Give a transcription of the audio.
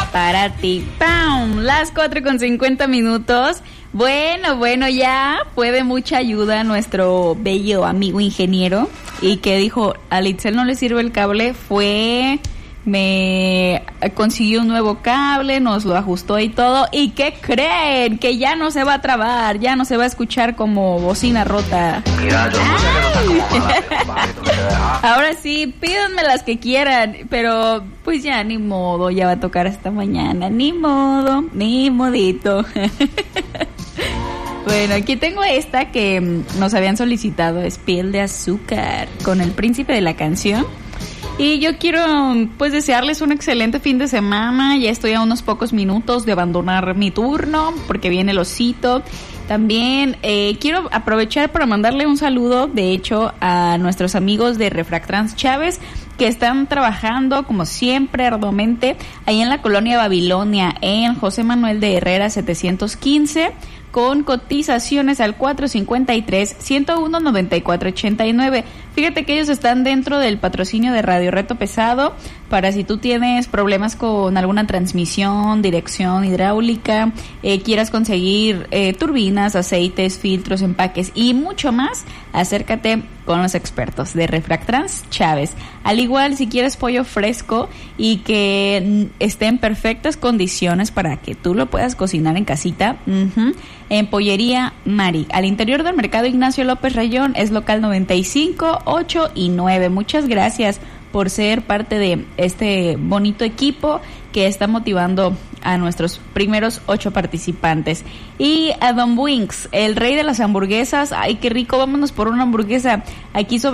para ti. ¡Pam! Las 4:50. Bueno, ya fue de mucha ayuda nuestro bello amigo ingeniero. Y que dijo, a Litzel no le sirve el cable, me consiguió un nuevo cable, nos lo ajustó y todo. ¿Y qué creen? Que ya no se va a trabar, ya no se va a escuchar como bocina rota. Mira, yo ahora sí, pídanme las que quieran, pero pues ya ni modo, ya va a tocar hasta mañana, ni modito. Bueno, aquí tengo esta que nos habían solicitado, es Piel de Azúcar, con el príncipe de la canción. Y yo quiero pues desearles un excelente fin de semana. Ya estoy a unos pocos minutos de abandonar mi turno porque viene el osito. También quiero aprovechar para mandarle un saludo, de hecho, a nuestros amigos de Refractrans Chávez, que están trabajando como siempre arduamente ahí en la colonia Babilonia, en José Manuel de Herrera 715, con cotizaciones al 453-101-9489. Fíjate que ellos están dentro del patrocinio de Radio Reto Pesado, para si tú tienes problemas con alguna transmisión, dirección hidráulica, quieras conseguir turbinas, aceites, filtros, empaques y mucho más, acércate con los expertos de Refractrans Chávez. Al igual, si quieres pollo fresco y que esté en perfectas condiciones para que tú lo puedas cocinar en casita, en Pollería Mari, al interior del Mercado Ignacio López Rayón, es local 95, 8 y 9. Muchas gracias por ser parte de este bonito equipo que está motivando a nuestros primeros 8 participantes. Y a Don Winks, el rey de las hamburguesas. Ay, qué rico, vámonos por una hamburguesa aquí sobre